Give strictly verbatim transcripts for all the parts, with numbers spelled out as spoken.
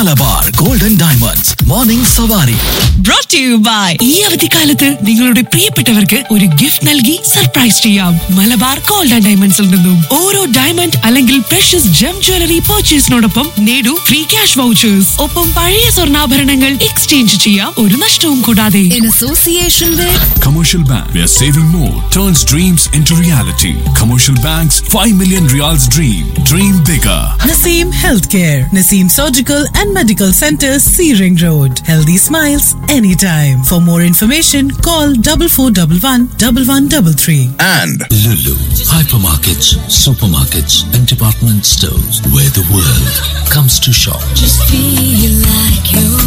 Malabar golden diamonds morning സവാരി. Brought to you by ഈ അവധിക്കാലത്ത് നിങ്ങളുടെ പ്രിയപ്പെട്ടവർക്ക് ഒരു ഗിഫ്റ്റ് നൽകി സർപ്രൈസ് ചെയ്യാം മലബാർ ഗോൾഡൻ ഡയമണ്ട്സിൽ നിന്നും. ഓരോ ഡയമണ്ട് അല്ലെങ്കിൽ പ്രഷ്യസ് ജം ജ്വല്ലറി പർച്ചേസിനോടൊപ്പം നേടൂ ഫ്രീ ക്യാഷ് വൗച്ചേഴ്സ്. ഒപ്പം പഴയ സ്വർണ്ണാഭരണങ്ങൾ എക്സ്ചേഞ്ച് ചെയ്യാം ഒരു നഷ്ടവും കൂടാതെ. In association with Commercial Bank, where saving more turns dreams into reality. Commercial Bank's five million Riyals dream. Dream bigger. Naseem Healthcare, Naseem Surgical and Medical Center, Searing Road. Healthy smiles anytime. For more information, call double four double one double one double three. And Lulu, hypermarkets, supermarkets, and department stores where the world comes to shop. just feel like you're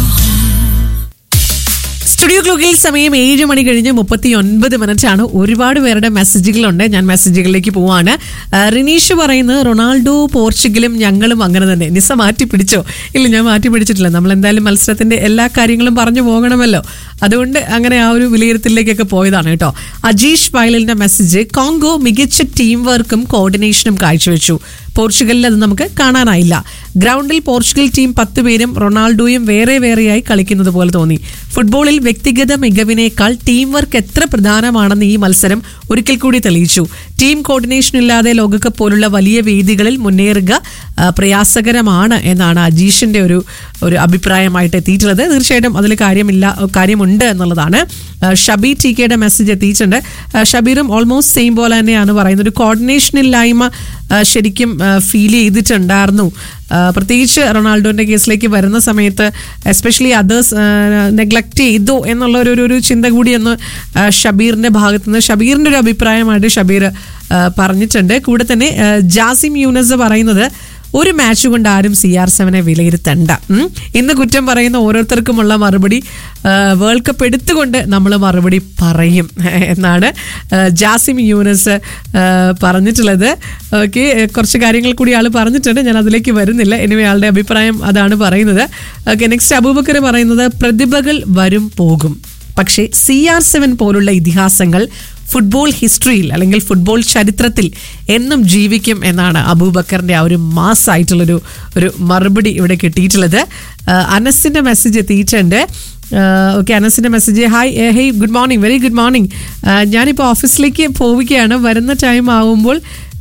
studio ക്ലോക്കിൽ സമയം ഏഴ് മണി കഴിഞ്ഞ് മുപ്പത്തി ഒൻപത് minute ആണ്. ഒരുപാട് പേരുടെ മെസ്സേജുകളുണ്ട്. ഞാൻ മെസ്സേജുകളിലേക്ക് പോവാണ്. റിനീഷ് പറയുന്നത് റൊണാൾഡോ പോർച്ചുഗലും ഞങ്ങളും അങ്ങനെ തന്നെ. നിസ മാറ്റി പിടിച്ചോ? ഇല്ല, ഞാൻ മാറ്റി പിടിച്ചിട്ടില്ല. നമ്മൾ എന്തായാലും മത്സരത്തിന്റെ എല്ലാ കാര്യങ്ങളും പറഞ്ഞു പോകണമല്ലോ, അതുകൊണ്ട് അങ്ങനെ ആ ഒരു വിലയിരുത്തലിലേക്കൊക്കെ പോയതാണ് കേട്ടോ. അജീഷ് പൈലിന്റെ മെസ്സേജ്, കോങ്കോ മികച്ച ടീം വർക്കും കോർഡിനേഷനും കാഴ്ചവെച്ചു. പോർച്ചുഗലിൽ അത് നമുക്ക് കാണാനായില്ല. ഗ്രൗണ്ടിൽ പോർച്ചുഗൽ ടീം പത്ത് പേരും റൊണാൾഡോയും വേറെ വേറെയായി കളിക്കുന്നത് പോലെ തോന്നി. ഫുട്ബോളിൽ വ്യക്തിഗത മികവിനേക്കാൾ ടീം വർക്ക് എത്ര പ്രധാനമാണെന്ന് ഈ മത്സരം ഒരിക്കൽ കൂടി തെളിയിച്ചു. ടീം കോർഡിനേഷൻ ഇല്ലാതെ ലോകകപ്പ് പോലുള്ള വലിയ വേദികളിൽ മുന്നേറുക പ്രയാസകരമാണ് എന്നാണ് അജീഷിന്റെ ഒരു ഒരു അഭിപ്രായമായിട്ട് എത്തിയിട്ടുള്ളത്. തീർച്ചയായിട്ടും അതിൽ കാര്യമില്ല കാര്യമുണ്ട് എന്നുള്ളതാണ്. ഷബീർ ടി കെയുടെ മെസ്സേജ് എത്തിയിട്ടുണ്ട്. ഷബീറും ഓൾമോസ്റ്റ് സെയിം പോലെ തന്നെയാണ് പറയുന്നത്. ഒരു കോർഡിനേഷൻ ഇല്ലായ്മ ശരിക്കും ഫീൽ ചെയ്തിട്ടുണ്ടായിരുന്നു. പ്രത്യേകിച്ച് റൊണാൾഡോന്റെ കേസിലേക്ക് വരുന്ന സമയത്ത് എസ്പെഷ്യലി അതേഴ്സ് നെഗ്ലക്ട് ചെയ്തോ എന്നുള്ള ഒരു ഒരു ചിന്ത കൂടി ഒന്ന് ഷബീറിന്റെ ഭാഗത്തുനിന്ന് ഷബീറിന്റെ ഒരു അഭിപ്രായമായിട്ട് ഷബീർ പറഞ്ഞിട്ടുണ്ട്. കൂടെ തന്നെ ജാസിം യൂനസ് പറയുന്നത്, ഒരു മാച്ച് കൊണ്ട് ആരും സി ആർ സെവനെ വിലയിരുത്തണ്ട. ഇന്ന് കുറ്റം പറയുന്ന ഓരോരുത്തർക്കുമുള്ള മറുപടി വേൾഡ് കപ്പ് എടുത്തുകൊണ്ട് നമ്മൾ മറുപടി പറയും എന്നാണ് ജാസിം യൂനസ് പറഞ്ഞിട്ടുള്ളത്. ഓക്കെ, കുറച്ച് കാര്യങ്ങൾ കൂടി ആൾ പറഞ്ഞിട്ടുണ്ട്, ഞാൻ അതിലേക്ക് വരുന്നില്ല. എനിവേ ആളുടെ അഭിപ്രായം അതാണ് പറയുന്നത്. ഓക്കെ, നെക്സ്റ്റ് അബൂബക്കർ പറയുന്നത്, പ്രതിഭകൾ വരും പോകും, പക്ഷേ സി ആർ സെവൻ പോലുള്ള ഇതിഹാസങ്ങൾ ഫുട്ബോൾ ഹിസ്റ്ററിയിൽ അല്ലെങ്കിൽ ഫുട്ബോൾ ചരിത്രത്തിൽ എന്നും ജീവിക്കും എന്നാണ് അബൂബക്കറിന്റെ ആ ഒരു മാസ് ആയിട്ടുള്ളൊരു ഒരു മറുപടി ഇവിടെ കിട്ടിയിട്ടുള്ളത്. അനസിന്റെ മെസ്സേജ് എത്തിയിട്ടുണ്ട്. Okay, അനസിന്റെ message, hi hey good morning, very good morning. ഞാനിപ്പോൾ ഓഫീസിലേക്ക് പോവുകയാണ്. വരുന്ന ടൈം ആവുമ്പോൾ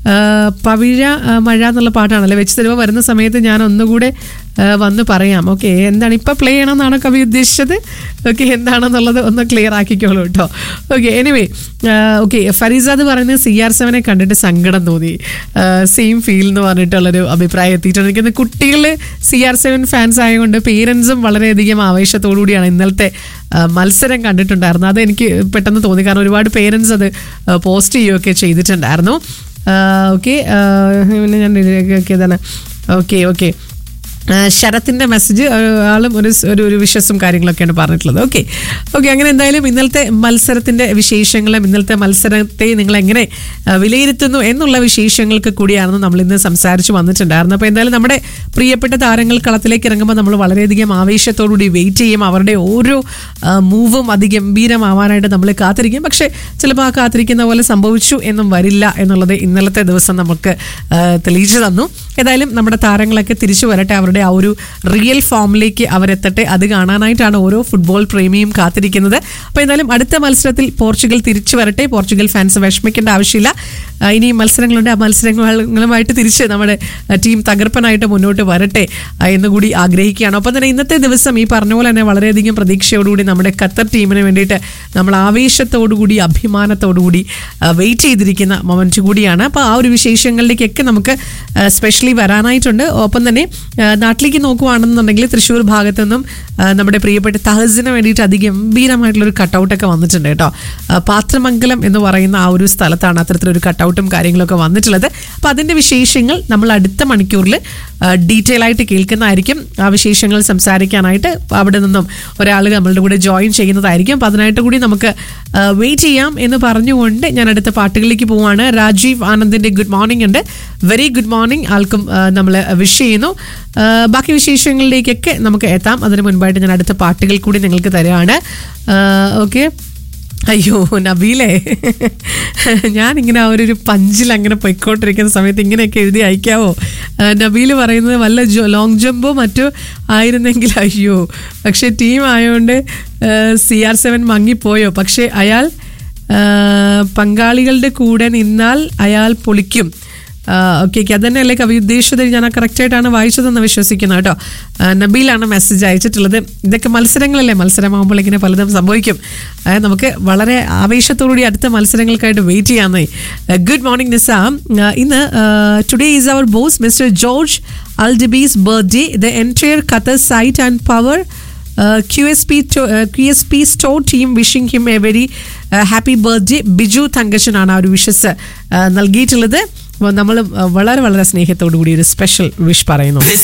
പവിഴ മഴ എന്നുള്ള പാട്ടാണല്ലേ വെച്ച് തരുമ്പോൾ വരുന്ന സമയത്ത് ഞാൻ ഒന്നുകൂടെ വന്ന് പറയാം. ഓക്കെ, എന്താണ് ഇപ്പം പ്ലേ ചെയ്യണമെന്നാണോ കവി ഉദ്ദേശിച്ചത്? ഓക്കെ, എന്താണെന്നുള്ളത് ഒന്ന് ക്ലിയർ ആക്കിക്കോളൂ കേട്ടോ. ഓക്കെ, എനിവേ ഓക്കെ, ഫരീസാദ് പറയുന്നത് സി ആർ സെവനെ കണ്ടിട്ട് സങ്കടം തോന്നി. സെയിം ഫീൽ എന്ന് പറഞ്ഞിട്ടുള്ളൊരു അഭിപ്രായം എത്തിയിട്ടുണ്ട്. എനിക്ക് കുട്ടികൾ സി ആർ സെവൻ ഫാൻസ് ആയതുകൊണ്ട് പേരൻസും വളരെയധികം ആവേശത്തോടു കൂടിയാണ് ഇന്നലത്തെ മത്സരം കണ്ടിട്ടുണ്ടായിരുന്നത്. അത് എനിക്ക് പെട്ടെന്ന് തോന്നി, കാരണം ഒരുപാട് പേരൻസ് അത് പോസ്റ്റ് ചെയ്യുകയൊക്കെ ചെയ്തിട്ടുണ്ടായിരുന്നു. ഓക്കെ, പിന്നെ ഞാൻ ഇതാണ്. ഓക്കെ ഓക്കെ ശരത്തിന്റെ മെസ്സേജ്, ആളും ഒരു ഒരു വിശ്വസും കാര്യങ്ങളൊക്കെയാണ് പറഞ്ഞിട്ടുള്ളത്. ഓക്കെ ഓക്കെ അങ്ങനെ എന്തായാലും ഇന്നലത്തെ മത്സരത്തിന്റെ വിശേഷങ്ങളും ഇന്നലത്തെ മത്സരത്തെ നിങ്ങൾ എങ്ങനെ വിലയിരുത്തുന്നു എന്നുള്ള വിശേഷങ്ങൾക്ക് കൂടിയാണ് നമ്മൾ ഇന്ന് സംസാരിച്ച് വന്നിട്ടുണ്ടായിരുന്നത്. അപ്പോൾ എന്തായാലും നമ്മുടെ പ്രിയപ്പെട്ട താരങ്ങൾ കളത്തിലേക്ക് ഇറങ്ങുമ്പോൾ നമ്മൾ വളരെയധികം ആവേശത്തോടുകൂടി വെയിറ്റ് ചെയ്യും. അവരുടെ ഓരോ മൂവും അതിഗംഭീരമാവാനായിട്ട് നമ്മൾ കാത്തിരിക്കും. പക്ഷേ ചിലപ്പോൾ ആ കാത്തിരിക്കുന്ന പോലെ സംഭവിച്ചു എന്നും വരില്ല എന്നുള്ളത് ഇന്നലത്തെ ദിവസം നമുക്ക് തെളിയിച്ചു തന്നു. ഏതായാലും നമ്മുടെ താരങ്ങളൊക്കെ തിരിച്ചു വരട്ടെ, അവരുടെ ആ ഒരു റിയൽ ഫോമിലേക്ക് അവരെത്തട്ടെ. അത് കാണാനായിട്ടാണ് ഓരോ ഫുട്ബോൾ പ്രേമിയും കാത്തിരിക്കുന്നത്. അപ്പോൾ എന്തായാലും അടുത്ത മത്സരത്തിൽ പോർച്ചുഗൽ തിരിച്ചു വരട്ടെ. പോർച്ചുഗൽ ഫാൻസ് വിഷമിക്കേണ്ട ആവശ്യമില്ല. ഇനി മത്സരങ്ങളുണ്ട്, ആ മത്സരങ്ങളുമായിട്ട് തിരിച്ച് നമ്മുടെ ടീം തകർപ്പനായിട്ട് മുന്നോട്ട് വരട്ടെ എന്നുകൂടി ആഗ്രഹിക്കുകയാണ്. ഒപ്പം തന്നെ ഇന്നത്തെ ദിവസം ഈ പറഞ്ഞ പോലെ തന്നെ വളരെയധികം പ്രതീക്ഷയോടുകൂടി നമ്മുടെ ഖത്തർ ടീമിന് വേണ്ടിയിട്ട് നമ്മൾ ആവേശത്തോടുകൂടി അഭിമാനത്തോടുകൂടി വെയിറ്റ് ചെയ്തിരിക്കുന്ന മൊമെന്റ് കൂടിയാണ്. അപ്പോൾ ആ ഒരു വിശേഷങ്ങളിലേക്കൊക്കെ നമുക്ക് സ്പെഷ്യലി വരാനായിട്ടുണ്ട്. ഒപ്പം തന്നെ നാട്ടിലേക്ക് നോക്കുവാണെന്നുണ്ടെങ്കിൽ തൃശ്ശൂർ ഭാഗത്തു നിന്നും നമ്മുടെ പ്രിയപ്പെട്ട തഹസിന് വേണ്ടിയിട്ട് അതിഗംഭീരമായിട്ടുള്ളൊരു കട്ടൗട്ടൊക്കെ വന്നിട്ടുണ്ട് കേട്ടോ. പാത്രമംഗലം എന്ന് പറയുന്ന ആ ഒരു സ്ഥലത്താണ് അത്തരത്തിലൊരു കട്ടൗട്ടും കാര്യങ്ങളൊക്കെ വന്നിട്ടുള്ളത്. അപ്പോൾ അതിൻ്റെ വിശേഷങ്ങൾ നമ്മൾ അടുത്ത മണിക്കൂറിൽ ഡീറ്റെയിൽ ആയിട്ട് കേൾക്കുന്നതായിരിക്കും. ആ വിശേഷങ്ങൾ സംസാരിക്കാനായിട്ട് അവിടെ നിന്നും ഒരാൾ നമ്മളുടെ കൂടെ ജോയിൻ ചെയ്യുന്നതായിരിക്കും. അപ്പോൾ അതിനായിട്ട് കൂടി നമുക്ക് വെയിറ്റ് ചെയ്യാം എന്ന് പറഞ്ഞുകൊണ്ട് ഞാൻ അടുത്ത പാട്ടുകളിലേക്ക് പോവാണ്. രാജീവ് ആനന്ദിന്റെ ഗുഡ് മോർണിംഗ് ഉണ്ട്. വെരി ഗുഡ് മോർണിംഗ് ആൾക്കും നമ്മൾ വിഷ് ചെയ്യുന്നു. ബാക്കി വിശേഷങ്ങളിലേക്കൊക്കെ നമുക്ക് എത്താം. അതിന് മുൻപായിട്ട് ഞാൻ അടുത്ത പാട്ടുകൾ കൂടി നിങ്ങൾക്ക് തരുകയാണ്. ഓക്കെ അയ്യോ നബീലേ, ഞാനിങ്ങനെ ആ ഒരു പഞ്ചിൽ അങ്ങനെ പൊയ്ക്കോട്ടിരിക്കുന്ന സമയത്ത് ഇങ്ങനെയൊക്കെ എഴുതി അയക്കാവോ? നബീൽ പറയുന്നത് വല്ല ജോ ലോങ് ജമ്പോ മറ്റോ ആയിരുന്നെങ്കിൽ അയ്യോ, പക്ഷെ ടീം ആയതുകൊണ്ട് സി ആർ സെവൻ മങ്ങിപ്പോയോ, പക്ഷെ അയാൾ പങ്കാളികളുടെ കൂടെ നിന്നാൽ അയാൾ പൊളിക്കും. ഓക്കെ ഓക്കെ, അതന്നെയല്ലേ കവി ഉദ്ദേശിച്ചത്? ഞാൻ ആ കറക്റ്റായിട്ടാണ് വായിച്ചതെന്ന് വിശ്വസിക്കുന്നു കേട്ടോ. നബീലാണ് മെസ്സേജ് അയച്ചിട്ടുള്ളത്. ഇതൊക്കെ മത്സരങ്ങളല്ലേ, മത്സരമാകുമ്പോൾ ഇങ്ങനെ പലതും സംഭവിക്കും. നമുക്ക് വളരെ ആവേശത്തോടുകൂടി അടുത്ത മത്സരങ്ങൾക്കായിട്ട് വെയിറ്റ് ചെയ്യാമെന്നേ. Good morning Nizam. ഇന്ന് today is our boss mister George അൽഡിബീസ് birthday. The entire Qatar site and power Q S P uh, Q S P store team wishing him a very uh, happy birthday. Biju തങ്കച്ചനാണ് ആ ഒരു wishes നൽകിയിട്ടുള്ളത്. നമ്മൾ വളരെ വളരെ സ്നേഹത്തോടു കൂടി ഒരു സ്പെഷ്യൽ വിഷ് പറയുന്നു. This